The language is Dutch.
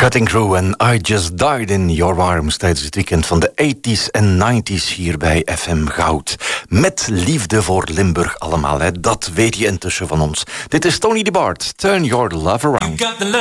Cutting Crew en I Just Died in Your Arms tijdens het weekend van de 80s en 90s hier bij FM Goud. Met liefde voor Limburg allemaal, hè? Dat weet je intussen van ons. Dit is Tony de Bart, Turn Your Love Around.